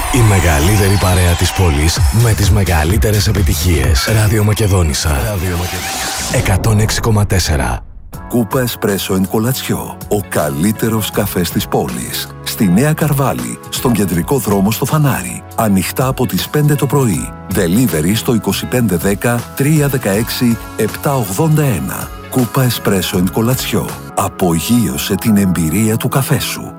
Η μεγαλύτερη παρέα της πόλης με τις μεγαλύτερες επιτυχίες. Ραδιομακεδόνισσα. 106,4. Κούπα Espresso & Κολατσιό. Ο καλύτερος καφές της πόλης. Στη Νέα Καρβάλη, στον κεντρικό δρόμο στο Φανάρι. Ανοιχτά από τις 5 το πρωί. Delivery στο 2510 316 781. Κούπα Espresso & Κολατσιό. Απογείωσε την εμπειρία του καφέ σου.